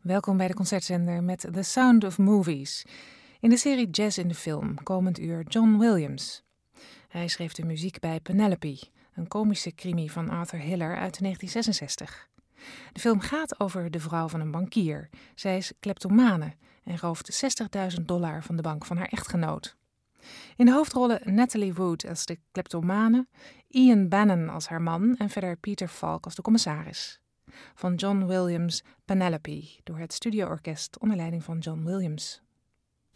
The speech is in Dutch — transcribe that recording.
Welkom bij de Concertzender met The Sound of Movies. In de serie Jazz in de Film, komend uur John Williams. Hij schreef de muziek bij Penelope, een komische crimi van Arthur Hiller uit 1966. De film gaat over de vrouw van een bankier. Zij is kleptomane en rooft $60.000 van de bank van haar echtgenoot. In de hoofdrollen Natalie Wood als de kleptomane, Ian Bannon als haar man en verder Peter Falk als de commissaris. Van John Williams' Penelope door het studioorkest onder leiding van John Williams.